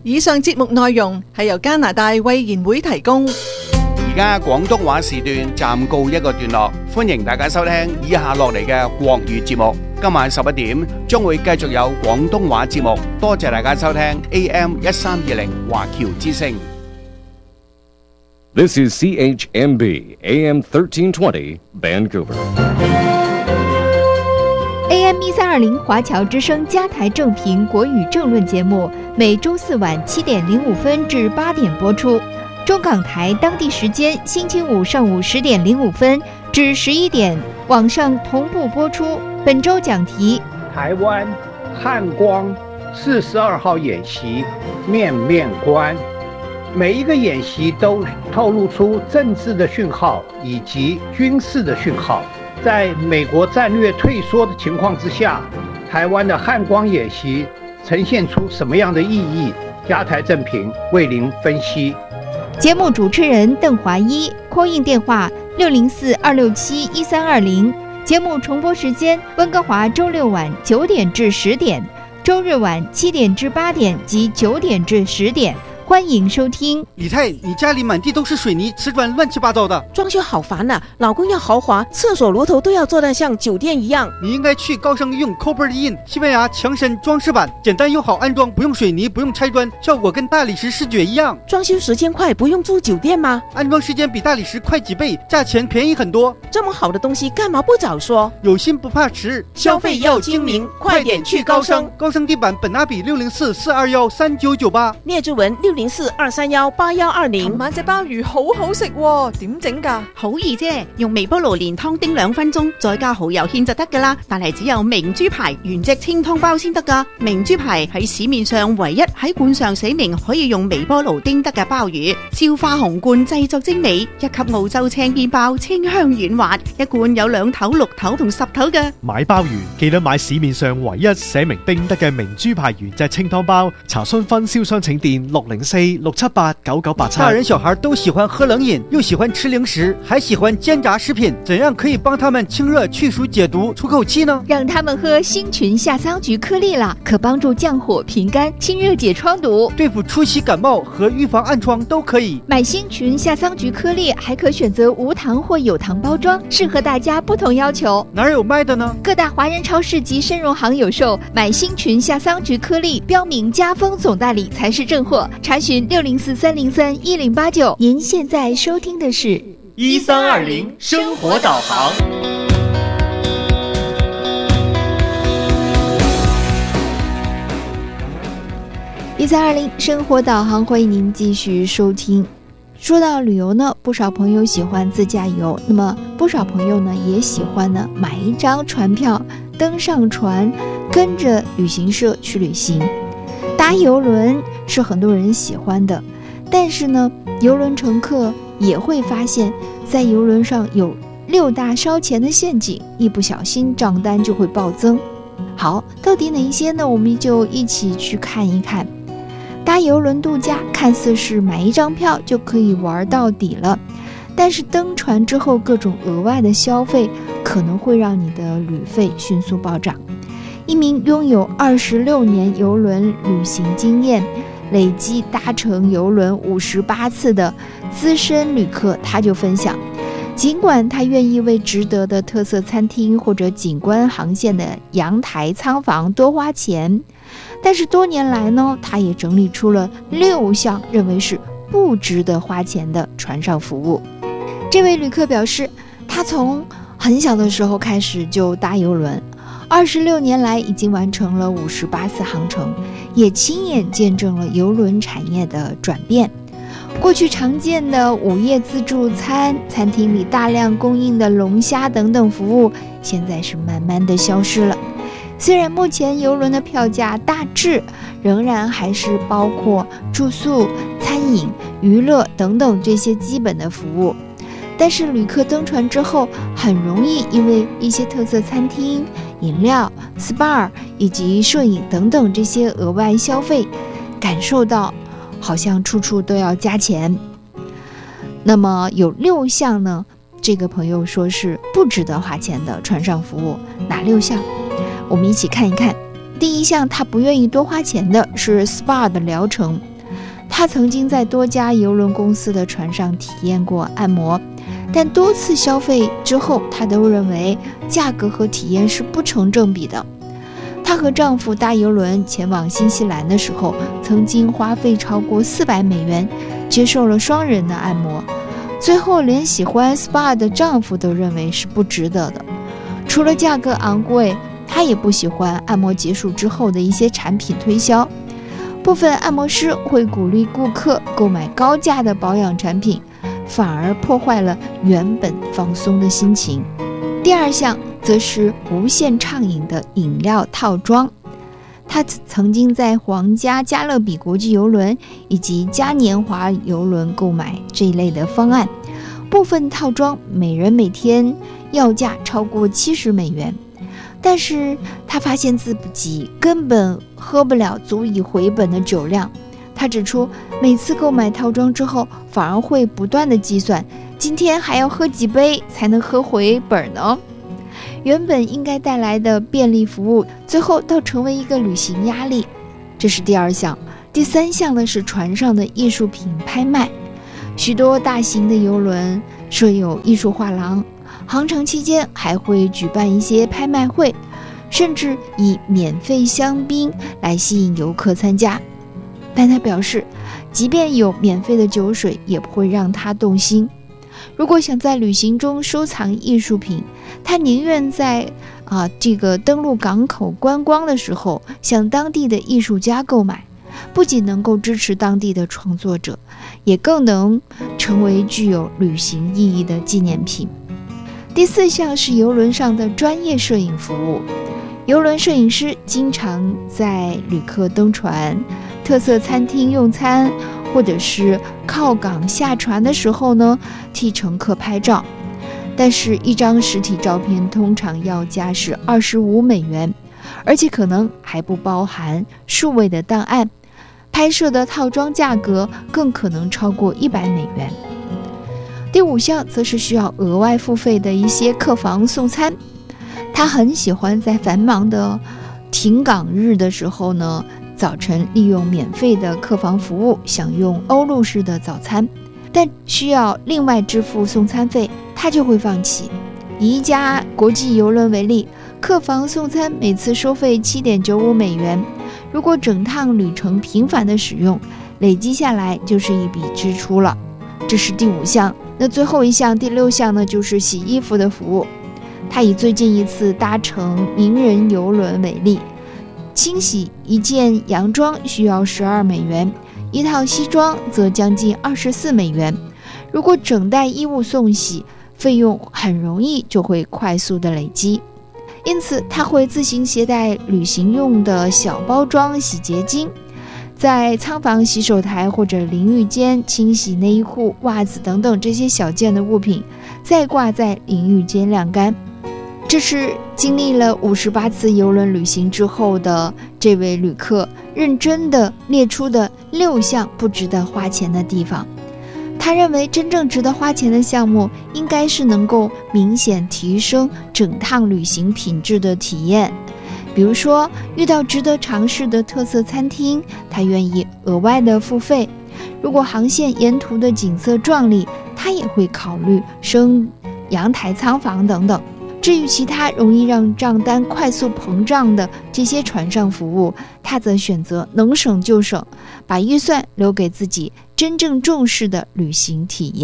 以上節目內容係由加拿大衛言會提供。 而家廣東話時段暫告一個段落，歡迎大家收聽以下落嚟嘅國語節目。今晚11點將會繼續有廣東話節目，多謝大家收聽 AM1320 華僑之聲。 This is CHMB AM 1320 Vancouver。 AM 1320华侨之声加台正评国语政论节目，每周四晚7点05分至8点播出。中港台当地时间星期五上午10点05分至11点，网上同步播出。本周讲题： 台湾汉光42号演习面面观。每一个演习都透露出政治的讯号以及军事的讯号。在美国战略退缩的情况之下，台湾的汉光演习呈现出什么样的意义？加台正评为您分析。 节目主持人邓华一 ，call in 电话604-267-1320。节目重播时间：温哥华周六晚9点至10点，周日晚7点至8点及9点至10点。欢迎收听。 李太，你家里满地都是水泥瓷砖，乱七八糟的， 装修好烦啊！老公要豪华，厕所螺头都要做得像酒店一样。 你应该去高盛用 Copper In 西班牙强身装饰板，简单又好安装，不用水泥，不用拆砖，效果跟大理石视觉一样。 装修时间快，不用住酒店吗？ 安装时间比大理石快几倍，价钱便宜很多。 这么好的东西，干嘛不早说？ 有心不怕迟， 消费要精明，快點去高盛。 高盛地板本拿比604-421-3998， 聂志文604-231-8120。 琴晚隻鮑魚好好食喎，點整㗎？ 好易啫，用微波爐連湯叮2分鐘，再加蠔油芡就得㗎啦。但係只有明豬排原隻清湯包先得㗎。明豬排喺市面上唯一喺罐上寫明可以用微波爐叮得嘅鮑魚，消化紅罐製作精美，一級澳洲青麵包，清香軟滑，一罐有2頭、6頭同10頭嘅。 買鮑魚記得買市面上唯一寫明叮得嘅明豬排原隻清湯包。查詢分銷商請電604-678-9987。 大人小孩都喜歡喝冷飲，又喜歡吃零食，還喜歡煎炸食品，怎樣可以幫他們清熱去暑解毒出口氣呢？ 讓他們喝星群夏桑菊顆粒啦，可幫助降火平肝、清熱解瘡毒， 對付初期感冒和預防暗瘡都可以。 買星群夏桑菊顆粒還可選擇無糖或有糖包裝，適合大家不同要求。 哪有賣的呢？ 各大華人超市及參榮行有售。買星群夏桑菊顆粒，標明家豐總代理才是正貨。查詢604-303-1089。您現在收聽的是 1320生活導航。 1320生活導航，歡迎您繼續收聽。說到旅遊呢，不少朋友喜歡自駕遊，那麼不少朋友呢也喜歡呢買一張船票，登上船，跟着旅行社去旅行。搭郵輪是很多人喜歡的，但是呢，郵輪乘客也會發現，在郵輪上有6大燒錢的陷阱，一不小心賬單就會暴增。好，到底哪一些呢？我們就一起去看一看。搭郵輪度假看似是買一張票就可以玩到底了，但是登船之後各種額外的消費可能會讓你的旅費迅速暴漲。一名擁有26年郵輪旅行經驗，累計搭乘郵輪58次的資深旅客，他就分享，儘管他願意為值得的特色餐廳或者景觀航線的陽台艙房多花錢，但是多年來呢，他也整理出了6項認為是不值得花錢的船上服務。這位旅客表示，他從很小的時候開始就搭郵輪，26年來已經完成了58次航程，也親眼見證了郵輪產業的轉變。過去常見的午夜自助餐，餐廳裡大量供應的龍蝦等等服務，現在是慢慢的消失了。雖然目前郵輪的票價大致仍然還是包括住宿、餐飲、娛樂等等這些基本的服務，但是旅客登船之後，很容易因為一些特色餐廳、飲料、SPA 以及攝影等等這些額外消費，感受到好像處處都要加錢。那麼有6項呢，這個朋友說是不值得花錢的船上服務，哪6項？我們一起看一看。第一項，他不願意多花錢的是 SPA 的療程。 她曾经在多家邮轮公司的船上体验过按摩，但多次消费之后，她都认为价格和体验是不成正比的。她和丈夫搭邮轮前往新西兰的时候，曾经花费超过400美元接受了双人的按摩，最后连喜欢 SPA 的丈夫都认为是不值得的。除了价格昂贵，她也不喜欢按摩结束之后的一些产品推销。部分按摩师会鼓励顾客购买高价的保养产品，反而破坏了原本放松的心情。第二项则是无限畅饮的饮料套装。他曾经在皇家加勒比国际邮轮以及嘉年华邮轮购买这一类的方案，部分套装每人每天要价超过70美元，但是他发现自己根本喝不了足以回本的酒量。他指出，每次购买套装之后，反而会不断的计算，今天还要喝几杯才能喝回本呢？原本应该带来的便利服务，最后倒成为一个旅行压力。这是第二项。第三项呢是船上的艺术品拍卖。许多大型的邮轮设有艺术画廊，航程期间还会举办一些拍卖会，甚至以免费香槟来吸引游客参加。但他表示，即便有免费的酒水，也不会让他动心。如果想在旅行中收藏艺术品，他宁愿在这个登陆港口观光的时候向当地的艺术家购买，不仅能够支持当地的创作者，也更能成为具有旅行意义的纪念品。第四项是邮轮上的专业摄影服务。邮轮摄影师经常在旅客登船、特色餐厅用餐，或者是靠港下船的时候呢，替乘客拍照。但是一张实体照片通常要价是25美元，而且可能还不包含数位的档案，拍摄的套装价格更可能超过100美元。第五项则是需要额外付费的一些客房送餐。他很喜欢在繁忙的停港日的时候呢，早晨利用免费的客房服务享用欧陆式的早餐，但需要另外支付送餐费，他就会放弃。以一家国际邮轮为例，客房送餐每次收费7.95美元，如果整趟旅程频繁的使用，累积下来就是一笔支出了。这是第五项。那最后一项，第六项呢，就是洗衣服的服务。他以最近一次搭乘名人邮轮为例，清洗一件洋装需要12美元，一套西装则将近24美元。如果整袋衣物送洗，费用很容易就会快速的累积。因此他会自行携带旅行用的小包装洗洁精，在舱房洗手台或者淋浴间清洗内衣裤、袜子等等这些小件的物品，再挂在淋浴间晾干。这是经历了58次邮轮旅行之后的这位旅客认真地列出的6项不值得花钱的地方。他认为真正值得花钱的项目应该是能够明显提升整趟旅行品质的体验。比如说遇到值得尝试的特色餐厅，他愿意额外的付费。如果航线沿途的景色壮丽，他也会考虑升阳台舱房等等。至于其他容易让账单快速膨胀的这些船上服务，他则选择能省就省，把预算留给自己真正重视的旅行体验。